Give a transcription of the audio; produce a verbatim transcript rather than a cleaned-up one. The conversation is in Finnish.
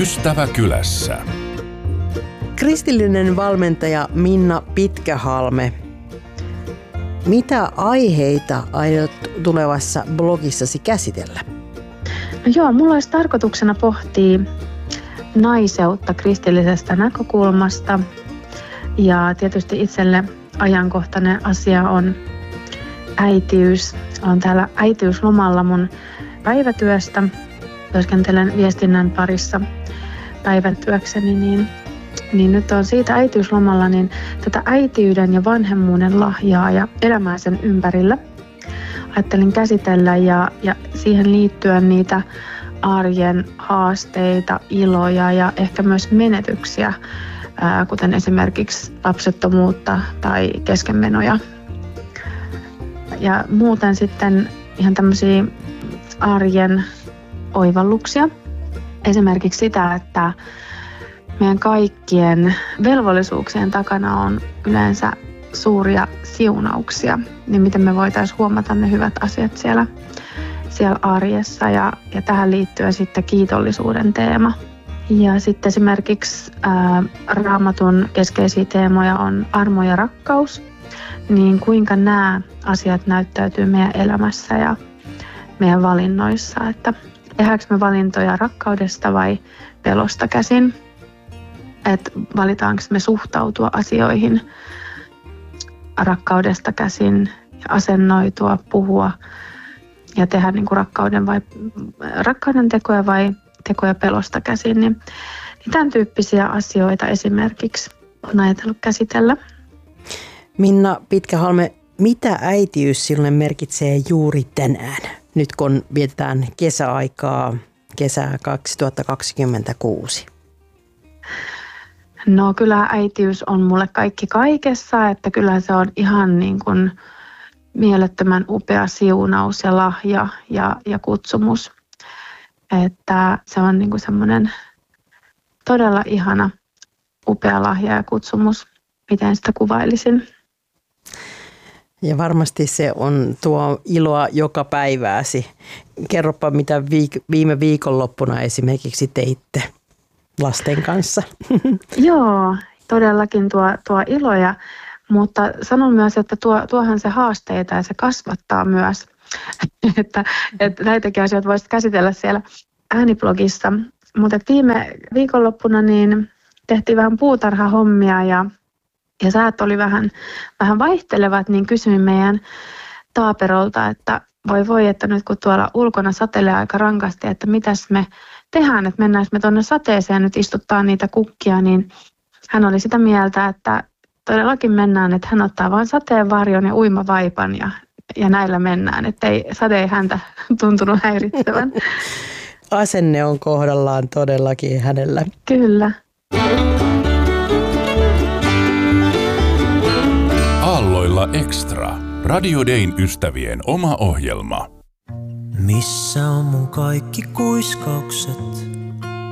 Ystäväkylässä. Kristillinen valmentaja Minna Pitkähalme. Mitä aiheita aiot tulevassa blogissasi käsitellä? No joo, mulla olisi tarkoituksena pohtia naiseutta kristillisestä näkökulmasta. Ja tietysti itselle ajankohtainen asia on äitiys. Olen täällä äitiyslomalla mun päivätyöstä. Työskentelen viestinnän parissa päivätyökseni, niin, niin nyt on siitä äitiyslomalla, niin tätä äitiyden ja vanhemmuuden lahjaa ja elämää sen ympärillä ajattelin käsitellä ja, ja siihen liittyen niitä arjen haasteita, iloja ja ehkä myös menetyksiä, ää, kuten esimerkiksi lapsettomuutta tai keskenmenoja. Ja muuten sitten ihan tämmöisiä arjen oivalluksia. Esimerkiksi sitä, että meidän kaikkien velvollisuuksien takana on yleensä suuria siunauksia, niin miten me voitaisiin huomata ne hyvät asiat siellä, siellä arjessa ja, ja tähän liittyen sitten kiitollisuuden teema. Ja sitten esimerkiksi ää, Raamatun keskeisiä teemoja on armo ja rakkaus, niin kuinka nämä asiat näyttäytyy meidän elämässä ja meidän valinnoissa, että tehdäänkö me valintoja rakkaudesta vai pelosta käsin, että valitaanko me suhtautua asioihin rakkaudesta käsin ja asennoitua, puhua ja tehdä niin kuin rakkauden, vai, rakkauden tekoja vai tekoja pelosta käsin, niin, niin tämän tyyppisiä asioita esimerkiksi on ajatellut käsitellä. Minna Pitkähalme, mitä äitiys sinulle merkitsee juuri tänään, nyt kun vietetään kesäaikaa, kesää kaksituhattakaksikymmentäkuusi? No kyllä äitiys on mulle kaikki kaikessa, että kyllä se on ihan niin kuin mielettömän upea siunaus ja lahja ja, ja kutsumus. Että se on niin kuin semmoinen todella ihana, upea lahja ja kutsumus, miten sitä kuvailisin. Ja varmasti se on tuo iloa joka päivääsi. Kerropa, mitä viik- viime viikonloppuna esimerkiksi teitte lasten kanssa. Joo, todellakin tuo, tuo iloja, mutta sanon myös, että tuo, tuohan se haasteita ja se kasvattaa myös. että, että näitäkin asioita voisit käsitellä siellä ääniblogissa. Mutta viime viikonloppuna niin tehtiin vähän puutarhahommia ja Ja säät oli vähän, vähän vaihtelevat, niin kysyin meidän taaperolta, että voi voi, että nyt kun tuolla ulkona satelee aika rankasti, että mitäs me tehdään, että mennäänkö me tuonne sateeseen nyt istuttaa niitä kukkia, niin hän oli sitä mieltä, että todellakin mennään, että hän ottaa vain sateenvarjon ja uimavaipan ja, ja näillä mennään, että ei, sade ei häntä tuntunut häiritsevän. Asenne on kohdallaan todellakin hänellä. Kyllä. Aalloilla Extra. Radio Dayn ystävien oma ohjelma. Missä on mun kaikki kuiskaukset?